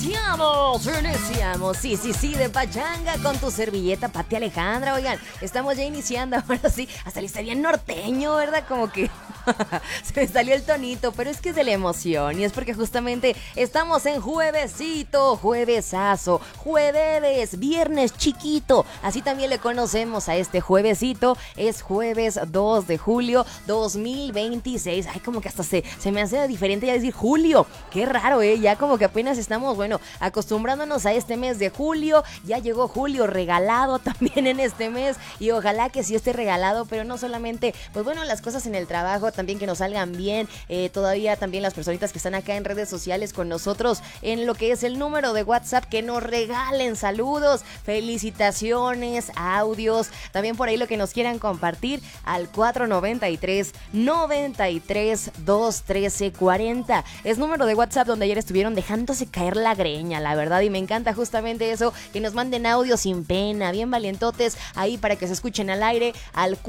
Iniciamos, sí, de pachanga con tu servilleta, Pati Alejandra. Oigan, estamos ya iniciando, ahora sí, hasta le está bien norteño, ¿verdad? Como que se me salió el tonito, pero es que es de la emoción y es porque justamente estamos en juevesito, juevesazo, jueves, viernes chiquito, así también le conocemos a este juevesito. Es jueves 2 de julio 2026. Ay, como que hasta se me hace diferente ya decir julio, qué raro, ya como que apenas estamos, bueno, acostumbrándonos a este mes de julio. Ya llegó julio regalado también en este mes y ojalá que sí esté regalado, pero no solamente, pues bueno, las cosas en el trabajo, también que nos salgan bien. Todavía también las personitas que están acá en redes sociales con nosotros en lo que es el número de WhatsApp, que nos regalen saludos, felicitaciones, audios, también por ahí lo que nos quieran compartir al 493-213-40. Es número de WhatsApp donde ayer estuvieron dejándose caer la greña, la verdad, y me encanta justamente eso, que nos manden audio sin pena, bien valientotes ahí para que se escuchen al aire al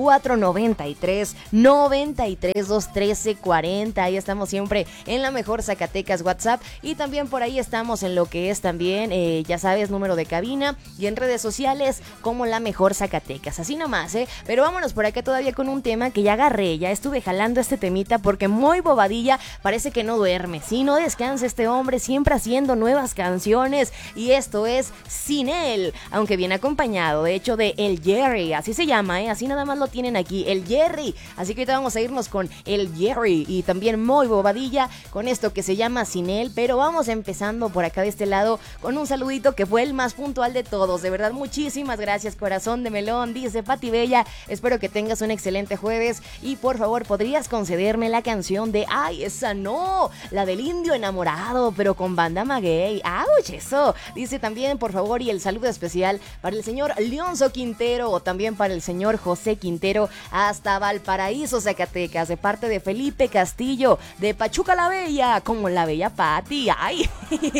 493-213-40. Ahí estamos siempre en la mejor Zacatecas WhatsApp, y también por ahí estamos en lo que es también, ya sabes, número de cabina, y en redes sociales como la mejor Zacatecas, así nomás, pero vámonos por acá todavía con un tema que ya agarré, ya estuve jalando este temita porque muy bobadilla, parece que no duerme, si no descansa este hombre, siempre haciendo nuevas canciones, y esto es Sin Él, aunque viene acompañado de hecho de El Jerry, así se llama, así nada más lo tienen aquí, El Jerry, así que ahorita vamos a irnos con El Jerry, y también muy bobadilla con esto que se llama Sin Él, pero vamos empezando por acá de este lado con un saludito que fue el más puntual de todos, de verdad muchísimas gracias, corazón de melón, dice Pati Bella, espero que tengas un excelente jueves, y por favor podrías concederme la canción de, ay, esa no, la del indio enamorado, pero con banda maguey, ¡auch! Eso, dice también por favor, y el saludo especial para el señor Leonzo Quintero, o también para el señor José Quintero, hasta Valparaíso, Zacatecas, de parte de Felipe Castillo, de Pachuca la Bella, como la bella Pati, ay,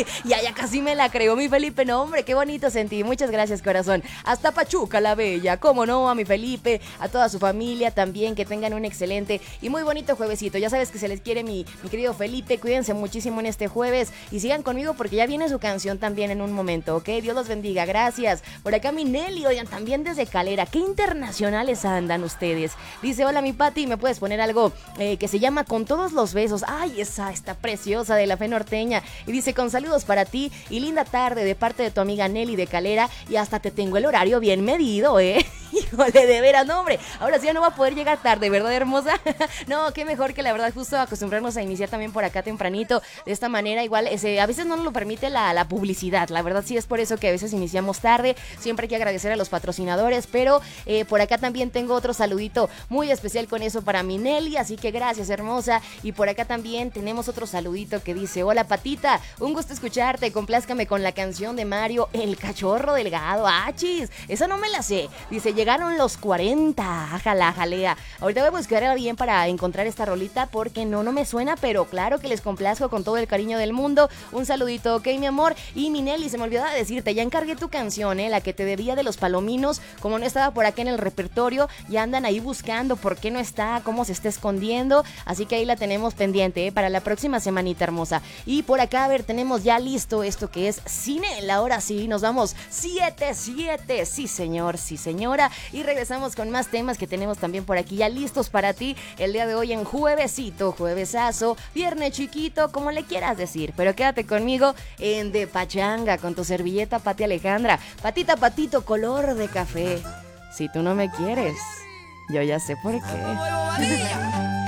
ya casi me la creó mi Felipe, no hombre, qué bonito sentí, muchas gracias corazón, hasta Pachuca la Bella, como no, a mi Felipe, a toda su familia también, que tengan un excelente y muy bonito juevesito, ya sabes que se les quiere mi querido Felipe, cuídense muchísimo en este jueves, y sigan conmigo porque ya viene su canción también en un momento, ¿ok? Dios los bendiga, gracias. Por acá mi Nelly, oigan, también desde Calera, qué internacionales andan ustedes. Dice, hola mi Pati, ¿me puedes poner algo que se llama Con Todos los Besos? Ay, esa está preciosa, de la Fe Norteña. Y dice, con saludos para ti y linda tarde de parte de tu amiga Nelly de Calera, y hasta te tengo el horario bien medido, Híjole, de veras, no hombre, ahora sí ya no va a poder llegar tarde, ¿verdad, hermosa? No, qué mejor que la verdad justo acostumbrarnos a iniciar también por acá tempranito, de esta manera, igual, a veces no nos lo permite la publicidad, la verdad sí es por eso que a veces iniciamos tarde, siempre hay que agradecer a los patrocinadores, pero por acá también tengo otro saludito muy especial con eso para mi Nelly, así que gracias, hermosa, y por acá también tenemos otro saludito que dice, hola Patita, un gusto escucharte, complázcame con la canción de Mario, El Cachorro Delgado, achis, esa no me la sé, dice, llegaron los 40, ajala, jalea, ahorita voy a buscarla bien para encontrar esta rolita porque no me suena, pero claro que les complazco con todo el cariño del mundo, un saludito, ok mi amor, y mi Nelly, se me olvidaba decirte, ya encargué tu canción, la que te debía de los Palominos, como no estaba por acá en el repertorio, ya andan ahí buscando por qué no está, cómo se está escondiendo, así que ahí la tenemos pendiente, para la próxima semanita hermosa, y por acá, a ver, tenemos ya listo esto que es Sin Él, ahora sí, nos vamos 7-7, sí señor, sí señora, y regresamos con más temas que tenemos también por aquí ya listos para ti, el día de hoy en juevesito, juevesazo, viernes chiquito, como le quieras decir, pero quédate conmigo en De Pachanga con tu servilleta Pati Alejandra, patita patito color de café, si tú no me quieres, yo ya sé por qué.